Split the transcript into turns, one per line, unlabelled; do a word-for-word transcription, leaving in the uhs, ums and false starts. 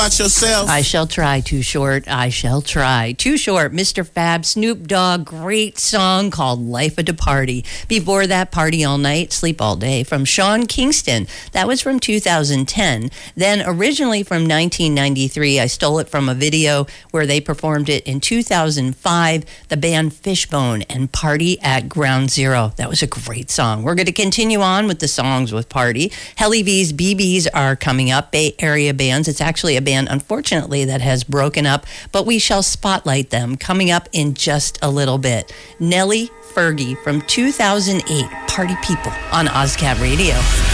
About yourself.
I shall try. Too Short. I shall try. Too Short. Mister Fab. Snoop Dogg. Great song called Life of the Party. Before that, Party All Night, Sleep All Day from Sean Kingston. That was from two thousand ten. Then originally from nineteen ninety-three, I stole it from a video where they performed it in two thousand five. The band Fishbone and Party at Ground Zero. That was a great song. We're going to continue on with the songs with Party. Helly V's B Bs are coming up. Bay Area bands. It's actually a band, unfortunately, that has broken up, but we shall spotlight them coming up in just a little bit. Nellie Fergie from two thousand eight, Party People on OzCat Radio.